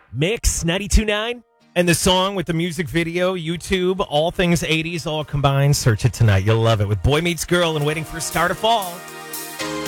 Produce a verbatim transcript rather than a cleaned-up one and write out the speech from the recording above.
Mix ninety-two point nine. And the song with the music video, YouTube, all things eighties, all combined. Search it tonight. You'll love it. With Boy Meets Girl and Waiting for a Star to Fall.